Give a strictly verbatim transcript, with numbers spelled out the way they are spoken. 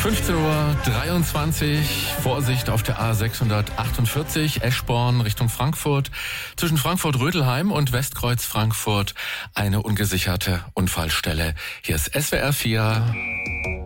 fünfzehn Uhr dreiundzwanzig, Vorsicht auf der A sechshundertachtundvierzig, Eschborn Richtung Frankfurt. Zwischen Frankfurt-Rödelheim und Westkreuz Frankfurt eine ungesicherte Unfallstelle. Hier ist S W R vier.